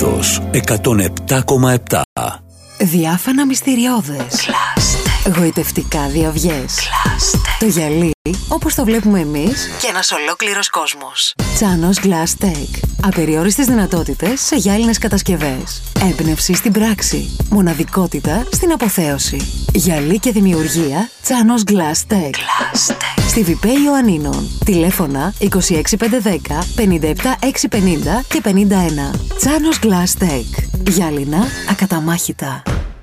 Νόξος 107,7. Διάφανα μυστηριώδες. Γοητευτικά διαυγές. Το γυαλί όπως το βλέπουμε εμείς και ένας ολόκληρος κόσμος. Τσάνος Glass Tech. Απεριόριστες δυνατότητες σε γυάλινες κατασκευές. Έμπνευση στην πράξη. Μοναδικότητα στην αποθέωση. Γυαλί και δημιουργία Τσάνος Glass Tech. Στη Βιπέ Ιωαννίνων. Τηλέφωνα 26510 57650 και 51. Τσάνος Glass Tech. Γυάλινα ακαταμάχητα.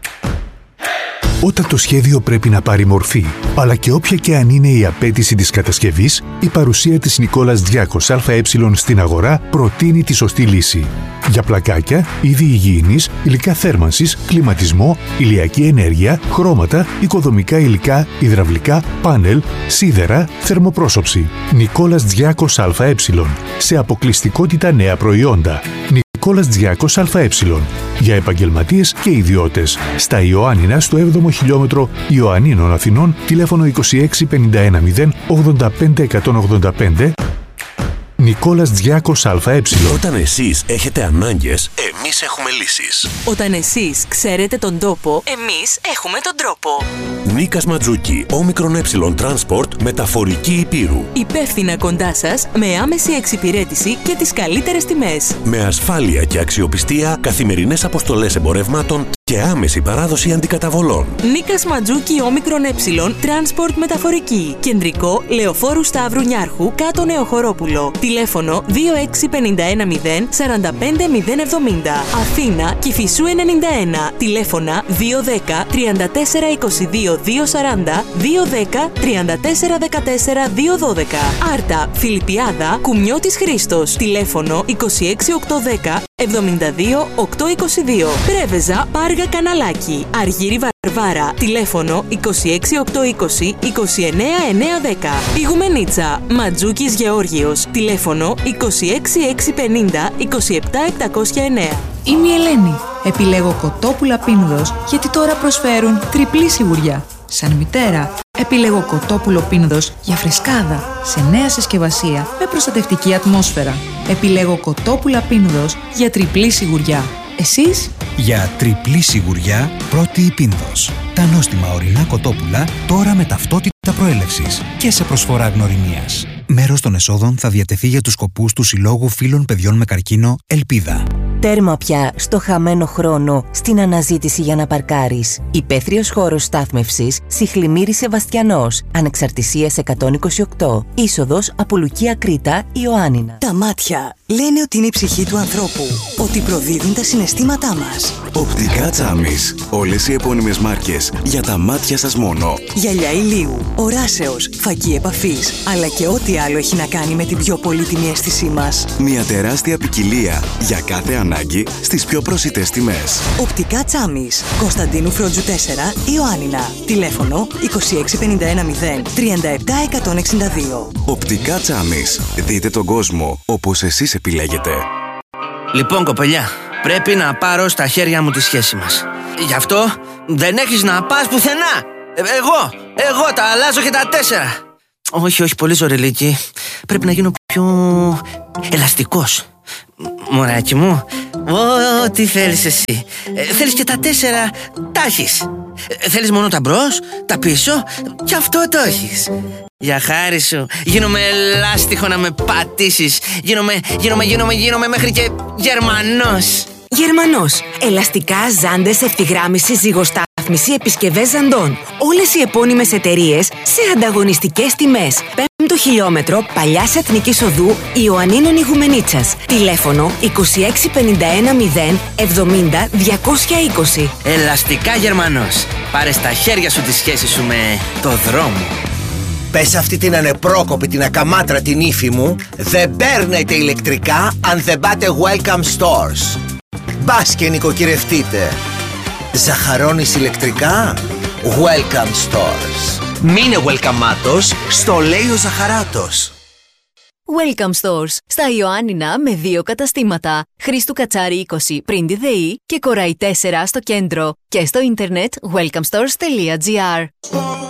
Όταν το σχέδιο πρέπει να πάρει μορφή, αλλά και όποια και αν είναι η απέτηση της κατασκευής, η παρουσία της Νικόλας Διάκος ΑΕ στην αγορά προτείνει τη σωστή λύση. Για πλακάκια, είδη υγιεινής, υλικά θέρμανσης, κλιματισμό, ηλιακή ενέργεια, χρώματα, οικοδομικά υλικά, υδραυλικά, πάνελ, σίδερα, θερμοπρόσωψη. Νικόλας Διάκος ΑΕ. Σε αποκλειστικότητα νέα προϊόντα. Νικόλας Διάκος ΑΕ. Για επαγγελματίες και ιδιώτες. Στα Ιωάννινα, στο 7ο χιλιόμετρο Ιωαννίνων Αθηνών, τηλέφωνο 26 51 0 85 185. Νικόλας Διάκος ΑΕ. Όταν εσείς έχετε ανάγκες, εμείς έχουμε λύσεις. Όταν εσείς ξέρετε τον τόπο, εμείς έχουμε τον τρόπο. Νίκας Ματζούκη, όμικρον Transport, μεταφορική Υπήρου. Υπεύθυνα κοντά σας, με άμεση εξυπηρέτηση και τις καλύτερες τιμές. Με ασφάλεια και αξιοπιστία, καθημερινές αποστολές εμπορευμάτων και άμεση παράδοση αντικαταβολών. Νίκας Ματζούκη, όμικρον Transport μεταφορική. Κεντρικό, Λεωφόρου Σταύρου Νιάρχου, κάτω Νεοχωρόπουλο. Τηλέφωνο 26510 45070. Αθήνα, Κηφισού 91. Τηλέφωνα 210 34 22 240 210 34 14 212. Άρτα, Φιλιππιάδα, Κουμιώτης Χρήστος. Τηλέφωνο 26810 72 822. Πρέβεζα, Πάργα Καναλάκι. Αργύρι Βαρβάρα. Τηλέφωνο 26820 29910. Ιγουμενίτσα, Ματζούκης Γεώργιος. Τηλέφωνο 26650 27709. Είμαι η Ελένη. Επιλέγω κοτόπουλα Πίνδος γιατί τώρα προσφέρουν τριπλή σιγουριά. Σαν μητέρα, επιλέγω κοτόπουλο Πίνδος για φρεσκάδα, σε νέα συσκευασία με προστατευτική ατμόσφαιρα. Επιλέγω κοτόπουλα Πίνδος για τριπλή σιγουριά. Εσείς? Για τριπλή σιγουριά, πρώτη η Πίνδος. Τα νόστιμα ορεινά κοτόπουλα τώρα με ταυτότητα προέλευσης και σε προσφορά γνωριμίας. Μέρος των εσόδων θα διατεθεί για τους σκοπούς του Συλλόγου Φίλων Παιδιών με Καρκίνο Ελπίδα. Τέρμα πια στο χαμένο χρόνο στην αναζήτηση για να παρκάρεις. Υπαίθριος χώρος στάθμευσης Σιχλιμύρη Σεβαστιανός. Ανεξαρτησίας 128. Είσοδος από Λουκία Κρήτα, Ιωάννινα. Τα μάτια λένε ότι είναι η ψυχή του ανθρώπου. Ότι προδίδουν τα συναισθήματά μας. Οπτικά Τσάμις. Όλες οι επώνυμες μάρκες για τα μάτια σας μόνο. Γυαλιά ηλίου, οράσεως, φακή επαφής, αλλά και ό,τι άλλο έχει να κάνει με την πιο πολύτιμη αίσθησή μας. Μια τεράστια ποικιλία για κάθε ανάγκη στις πιο προσιτές τιμές. Οπτικά Τσάμις. Κωνσταντίνου Φρόντζου 4, Ιωάννινα. Τηλέφωνο 26510 37 162. Οπτικά Τσάμις. Δείτε τον κόσμο όπως εσείς επιλέγετε. Λοιπόν, κοπελιά, πρέπει να πάρω στα χέρια μου τη σχέση μας. Γι' αυτό δεν έχεις να πας πουθενά. Εγώ τα αλλάζω και τα 4. Όχι, πολύ ζωρελίκη. Πρέπει να γίνω πιο ελαστικός. Μωράκι μου, ό,τι θέλεις εσύ. Θέλεις και τα 4, τα έχεις. Θέλεις μόνο τα μπρος, τα πίσω, και αυτό το έχεις. Για χάρη σου, γίνομαι ελάστιχο να με πατήσεις. Γίνομαι μέχρι και Γερμανός. Γερμανός. Ελαστικά, ζάντες, ευθυγράμμιση, ζυγοστάθμιση, επισκευές ζαντών. Όλες οι επώνυμες εταιρείες σε ανταγωνιστικές τιμές. 5ο χιλιόμετρο Παλιάς Εθνικής Οδού Ιωαννίνων Ιγουμενίτσας. Τηλέφωνο 26510 70 220. Ελαστικά Γερμανός. Πάρε στα χέρια σου τη σχέση σου με το δρόμο. Πες αυτή την ανεπρόκοπη, την ακαμάτρα την ύφη μου, δεν παίρνετε ηλεκτρικά αν δεν πάτε Welcome Stores. Μπας και νοικοκυρευτείτε. Ζαχαρώνεις ηλεκτρικά? Welcome Stores. Μείνε welcomeάτος, στο λέει ο Ζαχαράτος. Welcome Stores. Στα Ιωάννινα με 2 καταστήματα. Χρήστου Κατσάρη 20 πριν τη ΔΕΗ και Κοραϊ 4 στο κέντρο. Και στο ίντερνετ welcomestores.gr.